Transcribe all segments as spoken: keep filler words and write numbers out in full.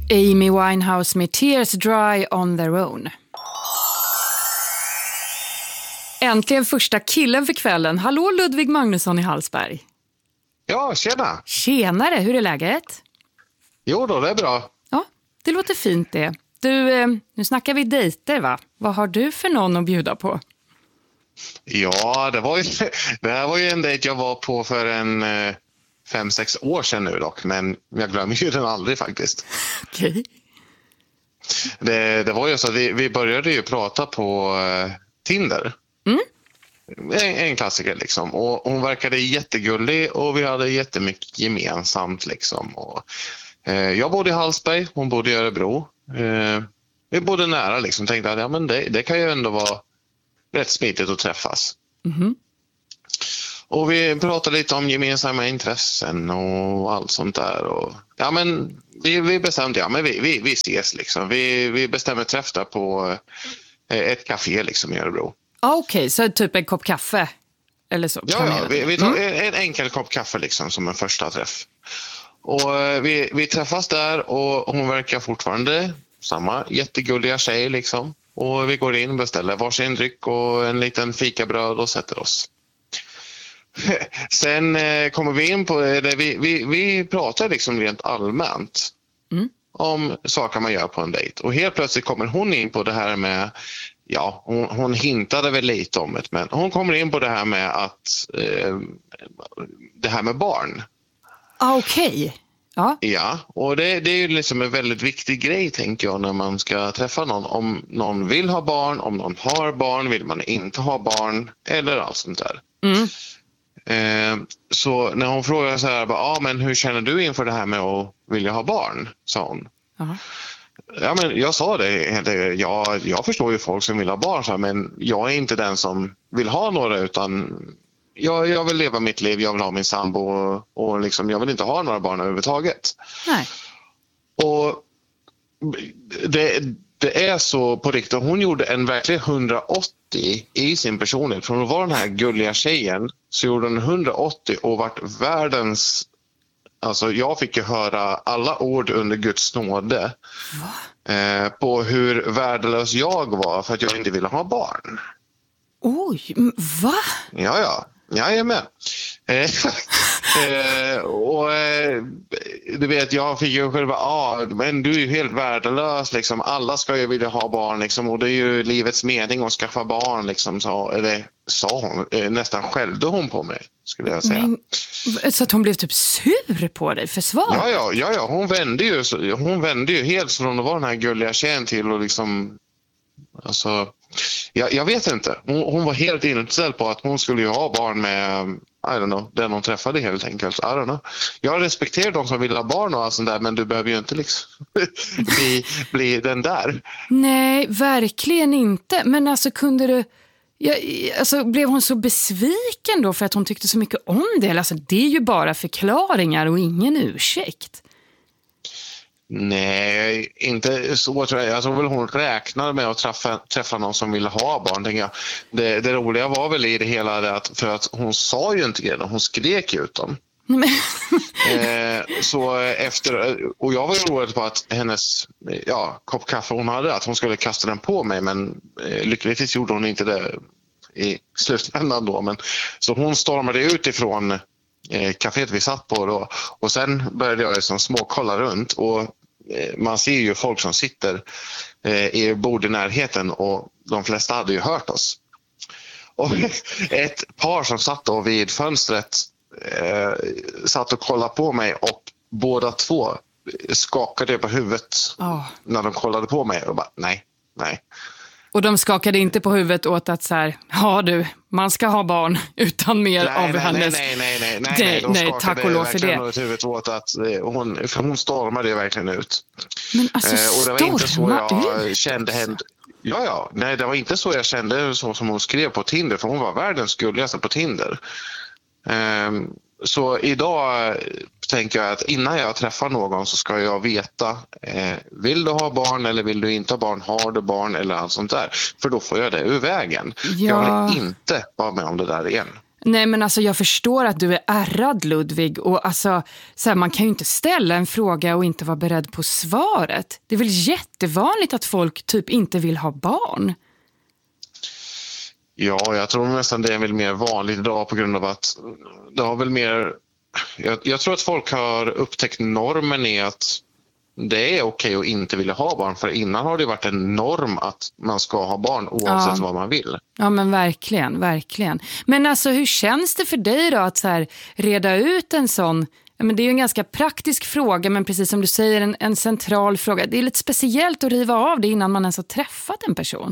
Amy Winehouse med Tears Dry on Their Own. Äntligen första killen för kvällen. Hallå Ludvig Magnusson i Hallsberg. Ja, tjena. Tjenare, hur är läget? Jo då, det är bra. Ja, det låter fint det. Du, eh, nu snackar vi dejter va? Vad har du för någon att bjuda på? Ja, det var ju, det här var ju en dejt jag var på för en eh, fem, sex år sedan nu dock. Men jag glömmer ju den aldrig faktiskt. Okej. Okay. Det, det var ju så att vi, vi började ju prata på eh, Tinder. Mm. En, en klassiker liksom. Och hon verkade jättegullig och vi hade jättemycket gemensamt liksom. Och, eh, jag bodde i Hallsberg, hon bodde i Örebro. Eh, vi bodde nära liksom. Tänkte att ja, men det, det kan ju ändå vara rätt smidigt att träffas. Mm. Och vi pratade lite om gemensamma intressen och allt sånt där. Och, ja, men vi, vi bestämde, ja men vi, vi, vi ses liksom. Vi, vi bestämde träff där på eh, ett café liksom i Örebro. Okej, okay, så typ en kopp kaffe? Eller så? Ja, ja vi, vi tar mm. en, en enkel kopp kaffe liksom som en första träff. Och eh, vi, vi träffas där och hon verkar fortfarande samma jättegulliga tjej liksom. Och vi går in och beställer varsin dryck och en liten fikabröd och sätter oss. Sen eh, kommer vi in på det. Vi, vi, vi pratar liksom rent allmänt mm. om saker man gör på en dejt. Och helt plötsligt kommer hon in på det här med, ja, hon, hon hintade väl lite om det, men hon kommer in på det här med att eh, det här med barn. Ah, okej. Okay. Ja. Ja, och det, det är ju liksom en väldigt viktig grej tänker jag när man ska träffa någon. Om någon vill ha barn, om någon har barn, vill man inte ha barn eller allt sånt där. Mm. Eh, så när hon frågar så här, ja ah, men hur känner du inför det här med att vilja ha barn, sa hon. Uh-huh. Ja, men jag sa det, det jag, jag förstår ju folk som vill ha barn så här, men jag är inte den som vill ha några utan jag, jag vill leva mitt liv, jag vill ha min sambo och, och liksom, jag vill inte ha några barn överhuvudtaget. Nej. Och det, det är så på riktigt, hon gjorde en verkligen hundraåttio i sin personlighet. Från att vara den här gulliga tjejen så gjorde hon hundraåttio och vart världens, alltså jag fick ju höra alla ord under Guds nåde eh, på hur värdelös jag var för att jag inte ville ha barn. Oj, va? Ja, ja. Jag är med. eh, och eh, du vet, jag fick ju själva, ah, men du är ju helt värdelös liksom. Alla ska ju vilja ha barn liksom, och det är ju livets mening att skaffa barn liksom, så, eller sa hon, eh, nästan skällde hon på mig skulle jag säga. Men, så att hon blev typ sur på dig för svar? Ja, ja, ja, ja. Hon vände ju hon vände ju helt från att vara den här gulliga tjejen till och liksom, alltså Jag, jag vet inte. Hon, hon var helt inställd på att hon skulle ju ha barn med, I don't know, den hon träffade helt enkelt. I don't know. Jag respekterar de som vill ha barn och allt sånt där, men du behöver ju inte liksom bli, bli den där. Nej, verkligen inte. Men alltså kunde du, ja, alltså blev hon så besviken då för att hon tyckte så mycket om det? Alltså det är ju bara förklaringar och ingen ursäkt. Nej, inte så tror jag. Jag tror väl hon räknade med att träffa, träffa någon som ville ha barn, tänker jag. Det, det roliga var väl i det hela det att, för att hon sa ju inte det, hon skrek ut dem. eh, så efter, och jag var ju orolig på att hennes ja, kopp kaffe hon hade, att hon skulle kasta den på mig, men eh, lyckligtvis gjorde hon inte det i slutändan då. Men, så hon stormade ut ifrån eh, kaféet vi satt på då, och sen började jag liksom småkolla runt och eh, man ser ju folk som sitter eh, i bord i närheten och de flesta hade ju hört oss. Och ett par som satt då vid fönstret eh, satt och kollade på mig och båda två skakade på huvudet oh. när de kollade på mig och bara nej, nej. Och de skakade inte på huvudet åt att så här, ja du, man ska ha barn utan mer nej, av nej, hennes... Nej, nej, nej, nej, nej, de nej tack och lov för det. Huvudet åt att hon, för hon stormade verkligen ut. Men alltså eh, och det var inte så jag ut. kände henne. Ja, ja, nej, det var inte så jag kände så som hon skrev på Tinder, för hon var världens gulligaste på Tinder. Um, så idag tänker jag att innan jag träffar någon så ska jag veta, eh, vill du ha barn eller vill du inte ha barn, har du barn eller allt sånt där. För då får jag det ur vägen. Ja. Jag vill inte vara med om det där igen. Nej, men alltså jag förstår att du är ärrad, Ludvig. Och alltså, så här, man kan ju inte ställa en fråga och inte vara beredd på svaret. Det är väl jättevanligt att folk typ inte vill ha barn? Ja, jag tror nästan det är väl mer vanligt idag på grund av att det har väl mer... Jag, jag tror att folk har upptäckt normen i att det är okej att inte vilja ha barn. För innan har det varit en norm att man ska ha barn oavsett ja. vad man vill. Ja, men verkligen, verkligen. Men alltså, hur känns det för dig då att så här, reda ut en sån... Ja, men det är ju en ganska praktisk fråga, men precis som du säger, en, en central fråga. Det är lite speciellt att riva av det innan man ens har träffat en person.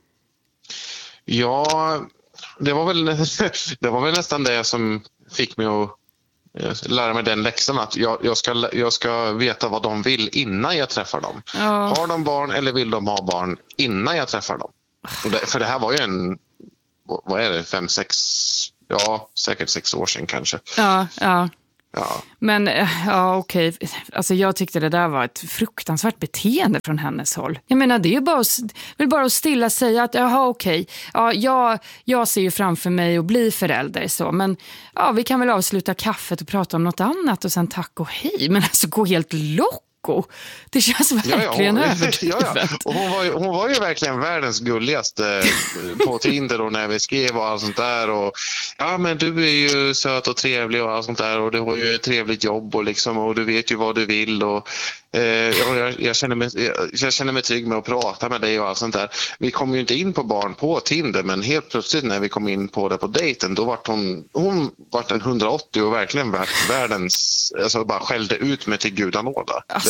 Ja, det var väl, det var väl nästan det som fick mig att lära mig den läxan att jag, jag, ska, jag ska veta vad de vill innan jag träffar dem. Ja. Har de barn eller vill de ha barn innan jag träffar dem? Det, för det här var ju en, vad är det, fem, sex, ja säkert sex år sedan kanske. Ja, ja. Ja. Men ja, okej. Alltså jag tyckte det där var ett fruktansvärt beteende från hennes håll. Jag menar, det är ju bara att, väl bara att stilla säga att jaha, okej. Ja, jag, jag ser ju framför mig att bli förälder så. Men ja, vi kan väl avsluta kaffet och prata om något annat och sen tack och hej. Men alltså gå helt lock. Det känns verkligen ja, ja, överdrivet. Ja, ja. Och hon, var ju, hon var ju verkligen världens gulligaste på Tinder och när vi skrev och allt sånt där. Och, ja, men du är ju söt och trevlig och allt sånt där och du har ju ett trevligt jobb och, liksom, och du vet ju vad du vill. Och, eh, jag, jag, känner mig, jag, jag känner mig trygg med att prata med dig och allt sånt där. Vi kom ju inte in på barn på Tinder, men helt plötsligt när vi kom in på det på dejten, då var hon, hon var en hundraåttio och verkligen världens, alltså bara skällde ut mig till gudanåda. Alltså,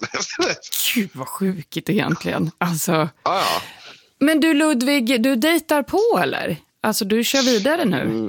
gud vad sjukigt egentligen. Alltså. Ah, ja. Men du Ludvig, du dejtar på eller? Alltså du kör vidare nu? Mm.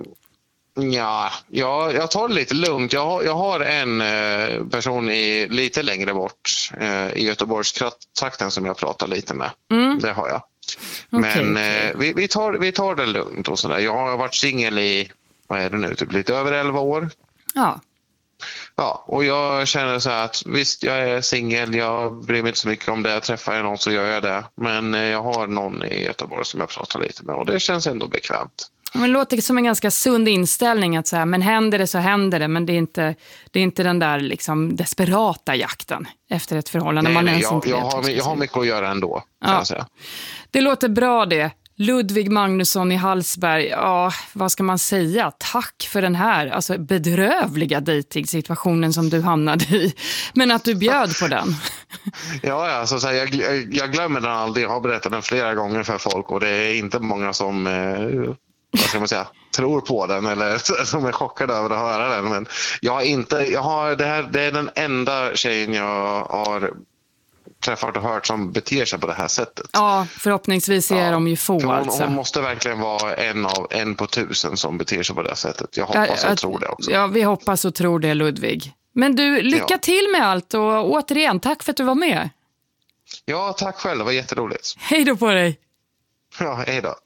Ja, jag, jag tar det lite lugnt. Jag har, jag har en eh, person i, lite längre bort eh, i Göteborgstrakten som jag pratar lite med. Mm. Det har jag. Okay, Men okay. Eh, vi, vi, tar, vi tar det lugnt och sådär. Jag har varit singel i, vad är det nu, typ lite över elva år. Ja. Ja, och jag känner så här att visst, jag är singel, jag bryr mig inte så mycket om det. Jag träffar någon så gör jag det. Men jag har någon i Göteborg som jag pratar lite med och det känns ändå bekvämt. Men det låter som en ganska sund inställning att så här, men händer det så händer det. Men det är inte, det är inte den där liksom desperata jakten efter ett förhållande. Nej, man nej, jag, jag, jag, har, jag har mycket att göra ändå, kan ja. jag säga. Det låter bra det. Ludvig Magnusson i Hallsberg, ja, vad ska man säga? Tack för den här alltså, bedrövliga dejtingsituationen som du hamnade i. Men att du bjöd på den. Ja, alltså, så här, jag, jag glömmer den aldrig. Jag har berättat den flera gånger för folk och det är inte många som eh, vad ska man säga, tror på den eller som är chockade över att höra den. Men jag har inte, jag har, det, här, det är den enda tjejen jag har träffat och hört som beter sig på det här sättet. Ja, förhoppningsvis är ja. de ju få. Hon, alltså. hon måste verkligen vara en av en på tusen som beter sig på det här sättet. Jag hoppas ja, och tror det också. Ja, vi hoppas och tror det, Ludvig. Men du, lycka ja. till med allt och återigen, tack för att du var med. Ja, tack själv. Det var jätteroligt. Hej då på dig. Ja, hej då.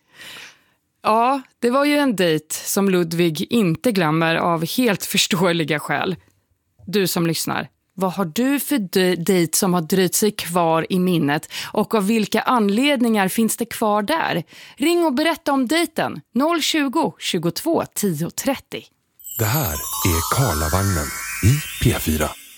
Ja, det var ju en dejt som Ludvig inte glömmer av helt förståeliga skäl. Du som lyssnar. Vad har du för dejt som har dröjt sig kvar i minnet och av vilka anledningar finns det kvar där? Ring och berätta om dejten noll tjugo, tjugotvå, tio trettio. Det här är Karlavagnen i P fyra.